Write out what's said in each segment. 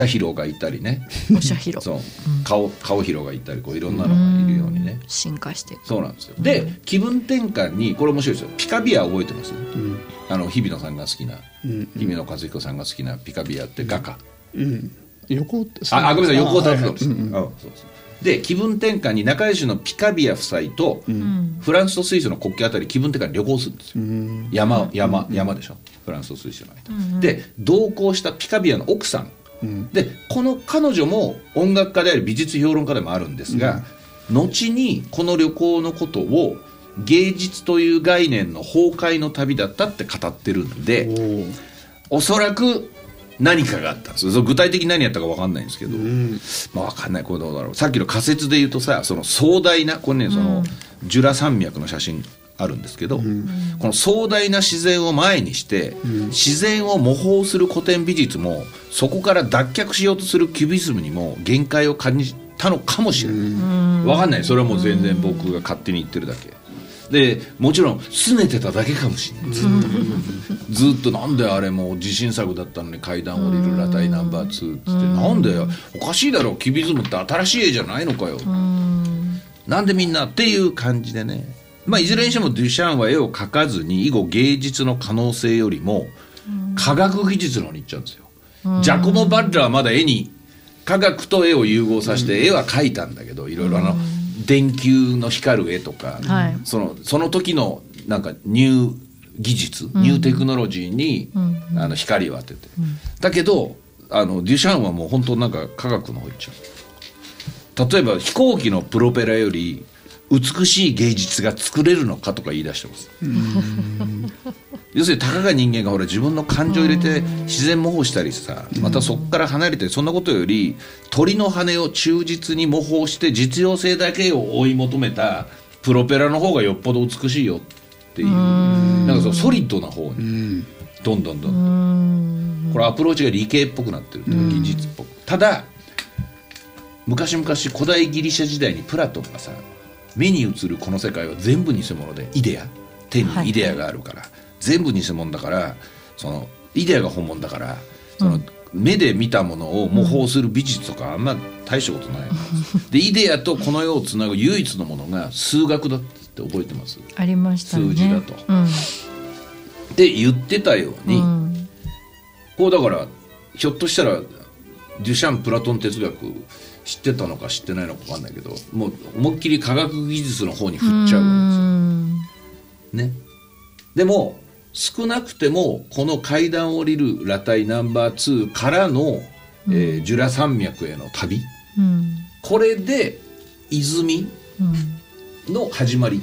ヒロがいたりね、 おしゃヒロ、 そう、顔ヒロがいたり、こういろんなのがいるようにね、 進化していく。 そうなんですよ。で気分転換にこれ面白いですよ。ピカビア覚えてます？日比野さんが好きな、日比野和彦さんが好きなピカビアって画家、 横ごめんなさい、横尾達郎です。そうで気分転換に仲良しのピカビア夫妻と、フランスとスイスの国境あたり気分転換に旅行するんですよ。山でしょ、フランスとスイスの間、で同行したピカビアの奥さん、でこの彼女も音楽家であり美術評論家でもあるんですが、後にこの旅行のことを芸術という概念の崩壊の旅だったって語ってるんで、おそらく何かがあったんですよ。具体的に何やったか分かんないんですけど、まあ分かんない。これどうだろう。さっきの仮説で言うとさ、その壮大なこれね、そのジュラ山脈の写真あるんですけど、この壮大な自然を前にして、自然を模倣する古典美術もそこから脱却しようとするキュビズムにも限界を感じたのかもしれない。分かんない。それはもう全然僕が勝手に言ってるだけで、もちろん拗ねてただけかもしれない。ずっとなんであれもう自信作だったのに階段降りる裸体ナンバー2ってなんでおかしいだろう、キュビズムって新しい絵じゃないのかよ、なんでみんなっていう感じでね、まあ、いずれにしてもデュシャンは絵を描かずに以後芸術の可能性よりも科学技術の方に行っちゃうんですよ。ジャコモ・バッラはまだ絵に科学と絵を融合させて絵は描いたんだけど、いろいろ電球の光る絵とか、その時のなんかニュー技術、ニューテクノロジーに、光を当てて、だけどデュシャンはもう本当なんか科学の方行っちゃう。例えば飛行機のプロペラより美しい芸術が作れるのかとか言い出してます。要するにたかが人間がほら自分の感情を入れて自然模倣したりさ、またそこから離れて、そんなことより鳥の羽を忠実に模倣して実用性だけを追い求めたプロペラの方がよっぽど美しいよっていう、なんかそのソリッドな方にどんどんこれアプローチが理系っぽくなってるというか技術っぽく。ただ昔々古代ギリシャ時代にプラトンがさ、目に映るこの世界は全部偽物で、イデア、天にイデアがあるから、全部偽物だから、そのイデアが本物だから、その目で見たものを模倣する美術とかあんま大したことない、でイデアとこの世をつなぐ唯一のものが数学だって覚えてます？ ありましたね。 数字だと、で言ってたように、こうだからひょっとしたらデュシャンプラトン哲学知ってたのか知ってないのか分かんないけど、もう思いっきり科学技術の方に振っちゃうわけですよ、ね、でも少なくてもこの階段を降りる裸体ナンバー2からの、ジュラ山脈への旅、これで泉の始まり、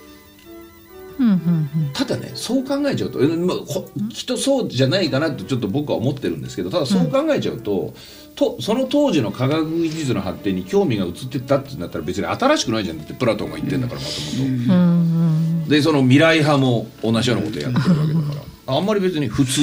ただね、そう考えちゃうと、きっとそうじゃないかなとちょっと僕は思ってるんですけど、ただそう考えちゃうと、その当時の科学技術の発展に興味が移ってったってなったら別に新しくないじゃんってプラトンが言ってんだから、もともとでその未来派も同じようなことやってるわけだからあんまり別に普通。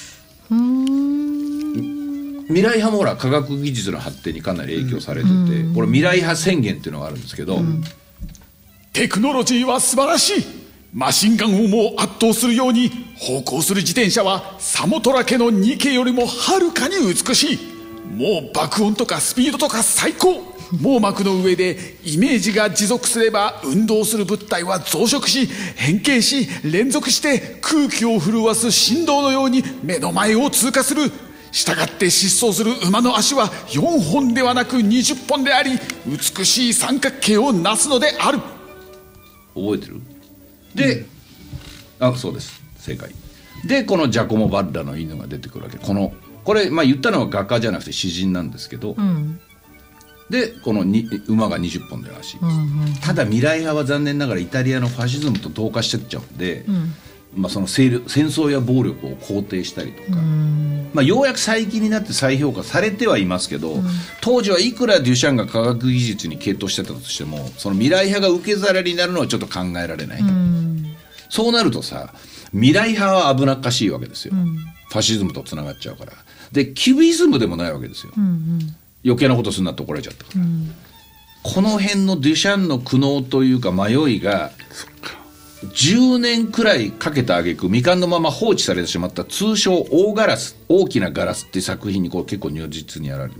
未来派もほら科学技術の発展にかなり影響されてて、これ未来派宣言っていうのがあるんですけど、 テクノロジーは素晴らしい。マシンガンをも圧倒するように歩行する自転車はサモトラ家のニケよりもはるかに美しい。もう爆音とかスピードとか最高。網膜の上でイメージが持続すれば運動する物体は増殖し変形し連続して空気を震わす振動のように目の前を通過する。したがって疾走する馬の足は4本ではなく20本であり美しい三角形をなすのである。 覚えてる？で、そうです、正解で、このジャコモ・バッラの犬が出てくるわけ。これ、言ったのは画家じゃなくて詩人なんですけど、でこの馬が20本で足、ただ未来派は残念ながらイタリアのファシズムと同化してっちゃうんで、その戦争や暴力を肯定したりとか、ようやく最近になって再評価されてはいますけど、当時はいくらデュシャンが科学技術に傾倒してたとしても、その未来派が受け皿になるのはちょっと考えられない、そうなるとさ、未来派は危なっかしいわけですよ、ファシズムとつながっちゃうから。でキュビズムでもないわけですよ、余計なことするなって怒られちゃったから、この辺のデュシャンの苦悩というか迷いが 10年くらいかけた挙句未完のまま放置されてしまった通称大ガラス、大きなガラスっていう作品にこう結構如実にやられて